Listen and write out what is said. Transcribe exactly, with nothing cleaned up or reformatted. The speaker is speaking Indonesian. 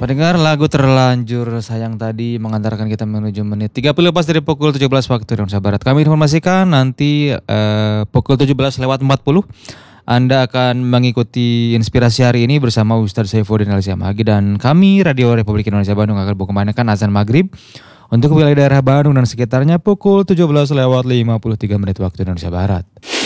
Pendengar, lagu Terlanjur Sayang tadi mengantarkan kita menuju menit tiga puluh pas dari pukul tujuh belas waktu Indonesia Barat. Kami informasikan nanti uh, pukul tujuh belas lewat empat puluh Anda akan mengikuti inspirasi hari ini bersama Ustadz Saifuddin Al-Siamagi, dan kami Radio Republik Indonesia Bandung akan berkumandangkan azan maghrib untuk wilayah daerah Bandung dan sekitarnya pukul tujuh belas lewat lima puluh tiga menit waktu Indonesia Barat.